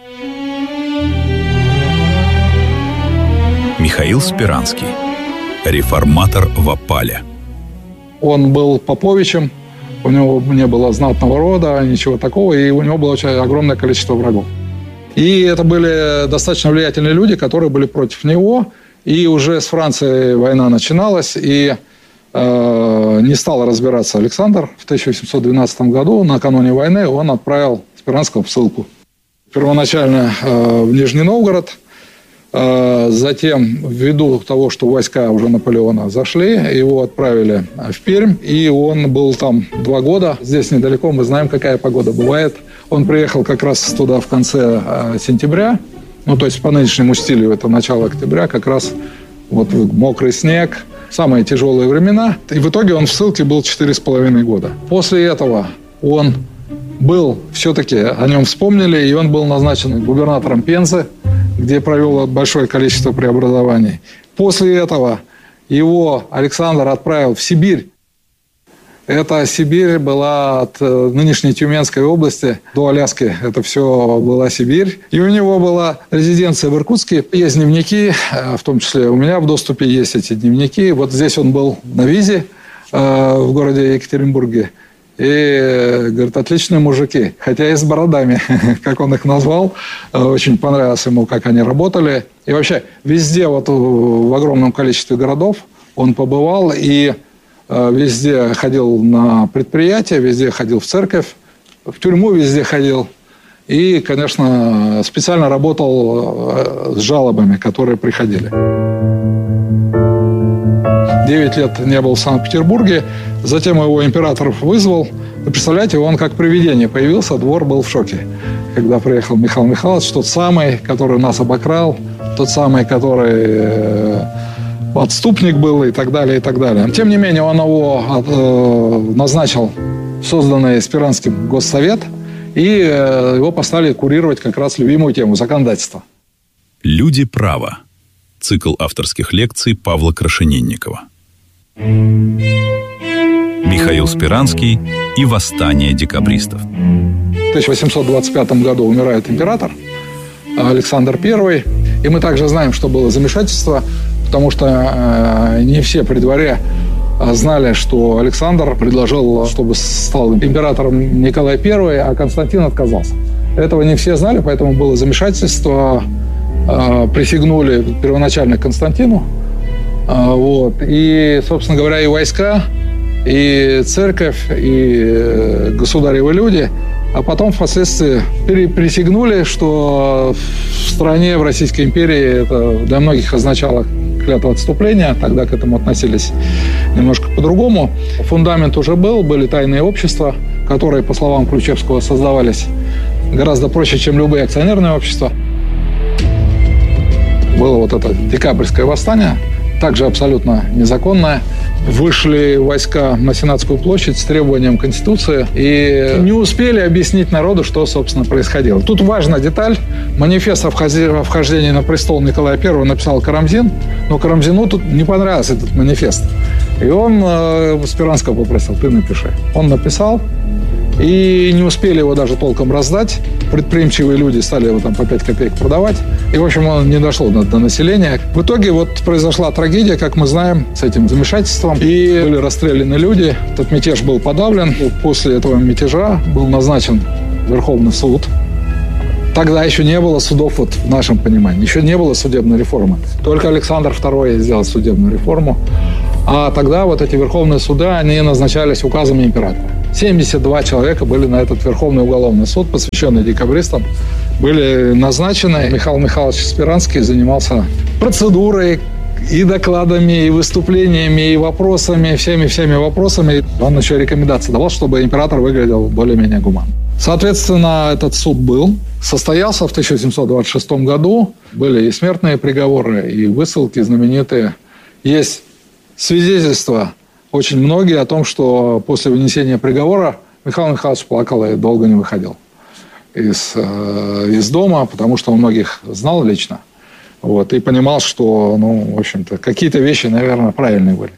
Михаил Спиранский. Реформатор в опале. Он был поповичем, у него не было знатного рода, ничего такого, и у него было очень огромное количество врагов. И это были достаточно влиятельные люди, которые были против него, и уже с Францией война начиналась, и э, не стал разбираться Александр. В тысяча восемьсот двенадцатом году, накануне войны, он отправил Спиранского в ссылку. Первоначально э, в Нижний Новгород. Затем, ввиду того, что войска уже Наполеона зашли, его отправили в Пермь, и он был там два года. Здесь недалеко, мы знаем, какая погода бывает. Он приехал как раз туда в конце сентября, ну, то есть по нынешнему стилю это начало октября, как раз вот мокрый снег, самые тяжелые времена. И в итоге он в ссылке был четыре с половиной года. После этого он был, все-таки о нем вспомнили, и он был назначен губернатором Пензы, где провел большое количество преобразований. После этого его Александр отправил в Сибирь. Эта Сибирь была от нынешней Тюменской области до Аляски. Это все была Сибирь. И у него была резиденция в Иркутске. Есть дневники, в том числе у меня в доступе есть эти дневники. Вот здесь он был на визе в городе Екатеринбурге. И, говорит, отличные мужики, хотя и с бородами, как он их назвал. Очень понравилось ему, как они работали. И вообще везде, вот в огромном количестве городов он побывал и везде ходил на предприятия, везде ходил в церковь, в тюрьму везде ходил. И, конечно, специально работал с жалобами, которые приходили. Девять лет не был в Санкт-Петербурге. Затем его император вызвал. Вы представляете, он как привидение появился, двор был в шоке. Когда приехал Михаил Михайлович, тот самый, который нас обокрал, тот самый, который отступник был и так далее, и так далее. Тем не менее, он его э, назначил в созданный Спиранским Госсовет, и э, его поставили курировать как раз любимую тему – законодательство. «Люди права». Цикл авторских лекций Павла Крашенинникова. Михаил Спиранский и восстание декабристов. В тысяча восемьсот двадцать пятом году умирает император Александр Первый. И мы также знаем, что было замешательство, потому что э, не все при дворе знали, что Александр предложил, чтобы стал императором Николай Первый, а Константин отказался. Этого не все знали, поэтому было замешательство. Э, присягнули первоначально Константину. Э, вот. И, собственно говоря, и войска, и церковь, и государевы люди, а потом впоследствии присягнули, что в стране, в Российской империи это для многих означало клятва отступления, тогда к этому относились немножко по-другому. Фундамент уже был, были тайные общества, которые, по словам Ключевского, создавались гораздо проще, чем любые акционерные общества. Было вот это декабрьское восстание, также абсолютно незаконное. Вышли войска на Сенатскую площадь с требованием Конституции и не успели объяснить народу, что, собственно, происходило. Тут важная деталь. Манифест о вхождении на престол Николая Первого написал Карамзин, но Карамзину тут не понравился этот манифест. И он э, Спиранского попросил: ты напиши. Он написал, и не успели его даже толком раздать. Предприимчивые люди стали его там по пять копеек продавать. И, в общем, он не дошел до, до населения. В итоге вот произошла трагедия, как мы знаем, с этим замешательством. И были расстреляны люди. Этот мятеж был подавлен. И после этого мятежа был назначен Верховный суд. Тогда еще не было судов, вот в нашем понимании. Еще не было судебной реформы. Только Александр Второй сделал судебную реформу. А тогда вот эти верховные суды, они назначались указами императора. семьдесят два человека были на этот Верховный уголовный суд, посвященный декабристам, были назначены. Михаил Михайлович Спиранский занимался процедурой, и докладами, и выступлениями, и вопросами, всеми-всеми вопросами. Он еще рекомендации давал, чтобы император выглядел более-менее гуманно. Соответственно, этот суд был, состоялся в тысяча восемьсот двадцать шестом году. Были и смертные приговоры, и высылки знаменитые. Есть свидетельства очень многие о том, что после вынесения приговора Михаил Михайлович плакал и долго не выходил из, э, из дома, потому что он многих знал лично. Вот, и понимал, что, ну, в общем-то, какие-то вещи, наверное, правильные были.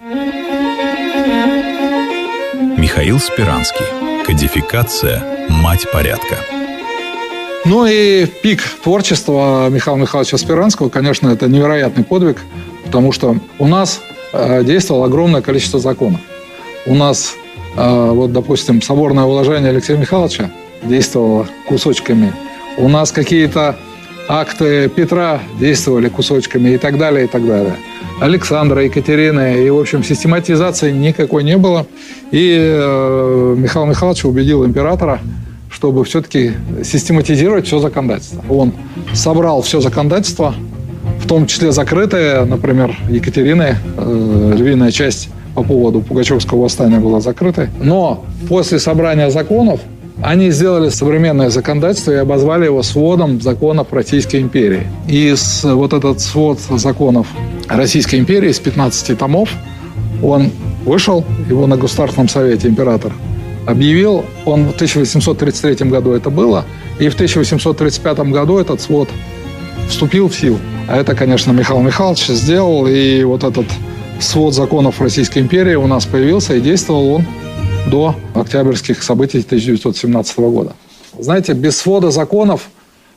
Михаил Спиранский. Кодификация «Мать порядка». Ну и пик творчества Михаила Михайловича Спиранского, конечно, это невероятный подвиг, потому что у нас э, действовало огромное количество законов. У нас, э, вот, допустим, соборное уложение Алексея Михайловича действовало кусочками. У нас какие-то акты Петра действовали кусочками и так далее, и так далее. Александра, Екатерины. И, в общем, систематизации никакой не было. И э, Михаил Михайлович убедил императора, чтобы все-таки систематизировать все законодательство. Он собрал все законодательство, в том числе закрытое, например, Екатерины, э, львиная часть по поводу Пугачевского восстания была закрытой. Но после собрания законов они сделали современное законодательство и обозвали его сводом законов Российской империи. И с, вот этот свод законов Российской империи из пятнадцати томов, он вышел, его на Государственном совете император объявил. Он в тысяча восемьсот тридцать третьем году это было, и в тысяча восемьсот тридцать пятом году этот свод вступил в силу. А это, конечно, Михаил Михайлович сделал, и вот этот свод законов Российской империи у нас появился, и действовал он до октябрьских событий тысяча девятьсот семнадцатого года. Знаете, без свода законов,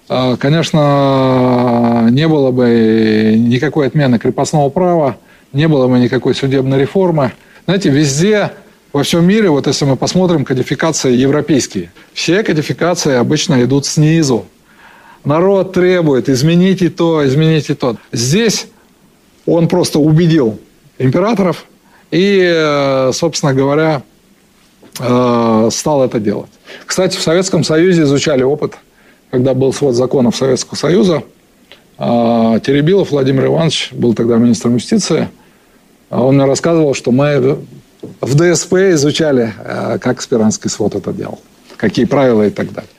конечно, не было бы никакой отмены крепостного права, не было бы никакой судебной реформы. Знаете, везде, во всем мире, вот если мы посмотрим кодификации европейские, все кодификации обычно идут снизу. Народ требует: измените то, измените то. Здесь он просто убедил императоров и, собственно говоря, стал это делать. Кстати, в Советском Союзе изучали опыт, когда был свод законов Советского Союза. Теребилов Владимир Иванович был тогда министром юстиции. Он мне рассказывал, что мы в ДСП изучали, как Спиранский свод это делал, какие правила и так далее.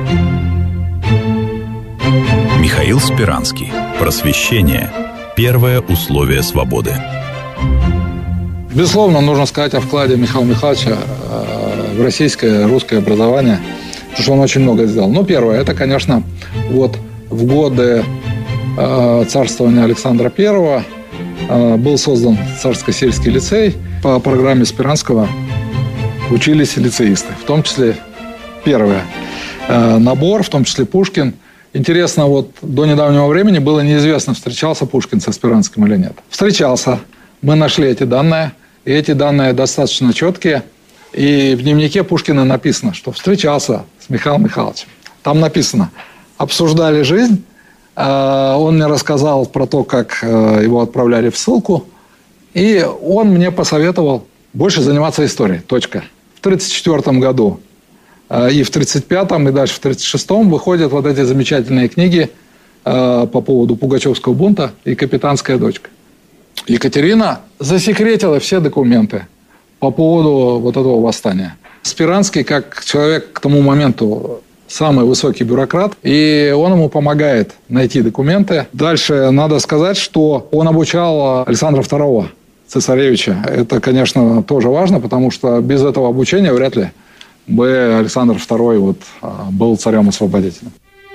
Михаил Спиранский. Просвещение. Первое условие свободы. Безусловно, нужно сказать о вкладе Михаила Михайловича в российское, русское образование, потому что он очень много сделал. Ну, первое, это, конечно, вот в годы царствования Александра Первого был создан Царско-сельский лицей по программе Спиранского. учились лицеисты, в том числе первое. Набор, в том числе Пушкин. Интересно, вот до недавнего времени было неизвестно, встречался Пушкин с аспирантским или нет. Встречался. Мы нашли эти данные. И эти данные достаточно четкие. И в дневнике Пушкина написано, что встречался с Михаилом Михайловичем. Там написано, обсуждали жизнь. Он мне рассказал про то, как его отправляли в ссылку. И он мне посоветовал больше заниматься историей. Точка. В тридцать четвёртом году и в тридцать пятом, и дальше в тридцать шестом выходят вот эти замечательные книги по поводу Пугачевского бунта и «Капитанская дочка». Екатерина засекретила все документы по поводу вот этого восстания. Спиранский, как человек к тому моменту самый высокий бюрократ, и он ему помогает найти документы. Дальше надо сказать, что он обучал Александра второго, цесаревича. Это, конечно, тоже важно, потому что без этого обучения вряд ли бы Александр второй вот был царем-освободителем.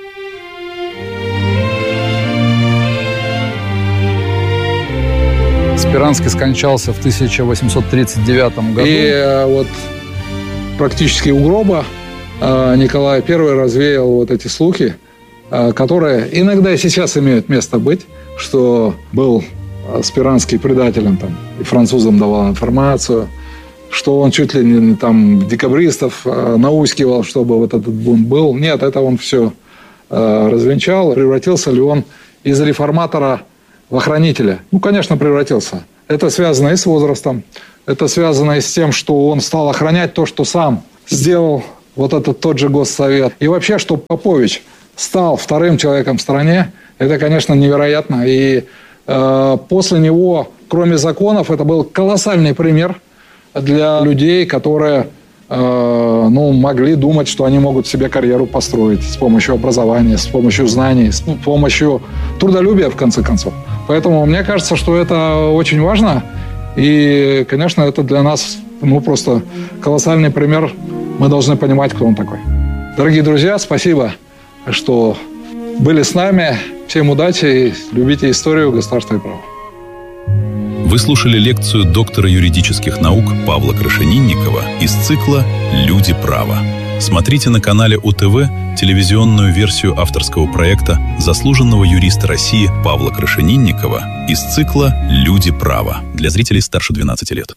Спиранский скончался в тысяча восемьсот тридцать девятом году. И вот практически у гроба Николай Первый развеял вот эти слухи, которые иногда и сейчас имеют место быть, что был Спиранский предателем там, и французам давал информацию, что он чуть ли не там декабристов наускивал, чтобы вот этот бунт был. Нет, это он все развенчал. Превратился ли он из реформатора в охранителя? Ну, конечно, превратился. Это связано и с возрастом, это связано и с тем, что он стал охранять то, что сам сделал вот этот тот же Госсовет. И вообще, что Попович стал вторым человеком в стране, это, конечно, невероятно. И э, после него, кроме законов, это был колоссальный пример для людей, которые э, ну, могли думать, что они могут себе карьеру построить с помощью образования, с помощью знаний, с помощью трудолюбия, в конце концов. Поэтому мне кажется, что это очень важно. И, конечно, это для нас ну, просто колоссальный пример. Мы должны понимать, кто он такой. Дорогие друзья, спасибо, что были с нами. Всем удачи и любите историю, государства и права. Вы слушали лекцию доктора юридических наук Павла Крашенинникова из цикла «Люди права». Смотрите на канале УТВ телевизионную версию авторского проекта заслуженного юриста России Павла Крашенинникова из цикла «Люди права» для зрителей старше двенадцати лет.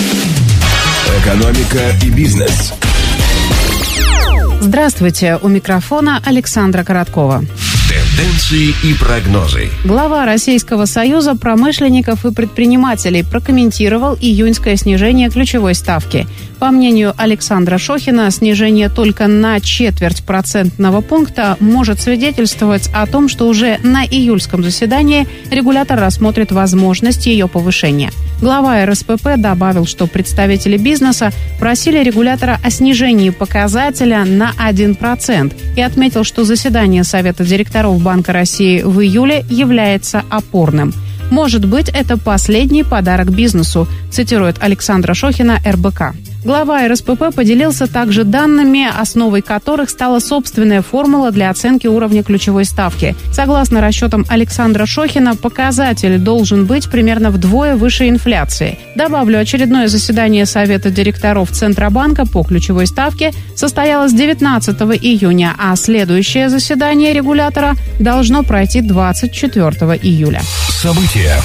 Экономика и бизнес. Здравствуйте, у микрофона Александра Короткова. Тенденции и прогнозы. Глава Российского союза промышленников и предпринимателей прокомментировал июньское снижение ключевой ставки. По мнению Александра Шохина, снижение только на четверть процентного пункта может свидетельствовать о том, что уже на июльском заседании регулятор рассмотрит возможность ее повышения. Глава эр эс пэ пэ добавил, что представители бизнеса просили регулятора о снижении показателя на один процент и отметил, что заседание Совета директоров Банка России в июле является опорным. «Может быть, это последний подарок бизнесу», цитирует Александра Шохина, эр бэ ка. Глава эр эс пэ пэ поделился также данными, основой которых стала собственная формула для оценки уровня ключевой ставки. Согласно расчетам Александра Шохина, показатель должен быть примерно вдвое выше инфляции. Добавлю, очередное заседание Совета директоров Центробанка по ключевой ставке состоялось девятнадцатого июня, а следующее заседание регулятора должно пройти двадцать четвёртого июля. События.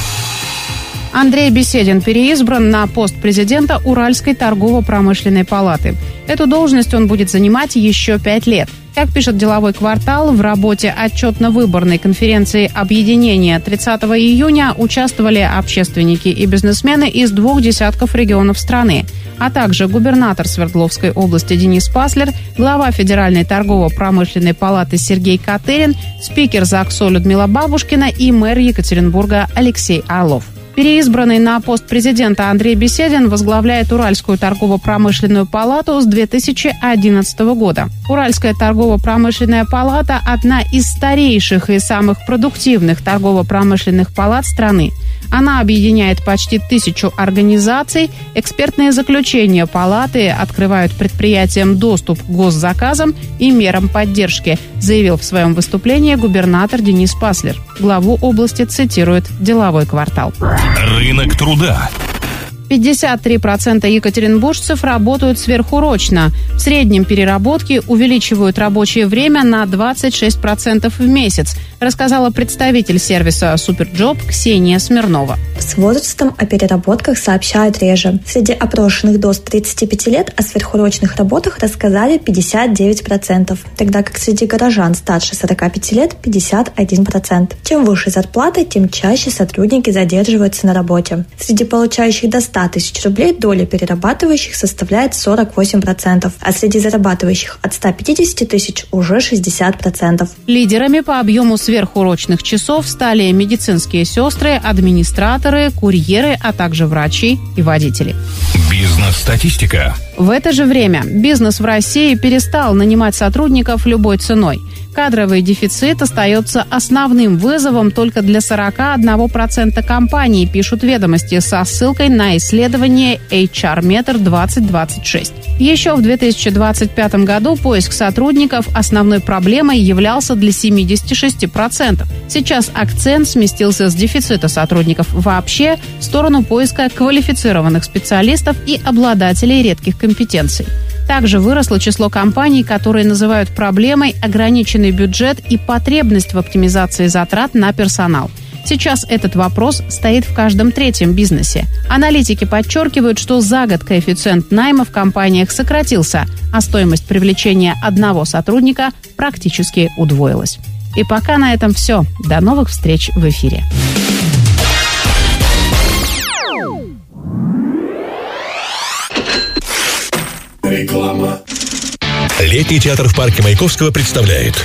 Андрей Беседин переизбран на пост президента Уральской торгово-промышленной палаты. Эту должность он будет занимать еще пять лет. Как пишет «Деловой квартал», в работе отчетно-выборной конференции объединения тридцатого июня участвовали общественники и бизнесмены из двух десятков регионов страны, а также губернатор Свердловской области Денис Паслер, глава Федеральной торгово-промышленной палаты Сергей Катырин, спикер ЗАГСа Людмила Бабушкина и мэр Екатеринбурга Алексей Орлов. Переизбранный на пост президента Андрей Беседин возглавляет Уральскую торгово-промышленную палату с две тысячи одиннадцатого года. Уральская торгово-промышленная палата – одна из старейших и самых продуктивных торгово-промышленных палат страны. Она объединяет почти тысячу организаций. Экспертные заключения палаты открывают предприятиям доступ к госзаказам и мерам поддержки, заявил в своем выступлении губернатор Денис Паслер. Главу области цитирует «Деловой квартал». Рынок труда. пятьдесят три процента екатеринбуржцев работают сверхурочно. В среднем переработки увеличивают рабочее время на двадцать шесть процентов в месяц, рассказала представитель сервиса «Суперджоп» Ксения Смирнова. С возрастом о переработках сообщают реже. Среди опрошенных до тридцати пяти лет о сверхурочных работах рассказали пятьдесят девять процентов, тогда как среди горожан старше сорока пяти лет пятьдесят один процент. Чем выше зарплата, тем чаще сотрудники задерживаются на работе. Среди получающих до ста тысяч рублей доля перерабатывающих составляет сорок восемь процентов, а среди зарабатывающих от ста пятидесяти тысяч уже шестьдесят процентов. Лидерами по объему сверхурочных часов стали медицинские сестры, администраторы, курьеры, а также врачи и водители. Бизнес-статистика. В это же время бизнес в России перестал нанимать сотрудников любой ценой. Кадровый дефицит остается основным вызовом только для сорок один процент компаний, пишут «Ведомости» со ссылкой на исследование эйч ар-метр двадцать двадцать шесть. Еще в две тысячи двадцать пятом году поиск сотрудников основной проблемой являлся для семидесяти шести процентов. Сейчас акцент сместился с дефицита сотрудников вообще в сторону поиска квалифицированных специалистов и обладателей редких компетенций. Также выросло число компаний, которые называют проблемой ограниченный бюджет и потребность в оптимизации затрат на персонал. Сейчас этот вопрос стоит в каждом третьем бизнесе. Аналитики подчеркивают, что за год коэффициент найма в компаниях сократился, а стоимость привлечения одного сотрудника практически удвоилась. И пока на этом все. До новых встреч в эфире. Реклама. Летний театр в парке Маяковского представляет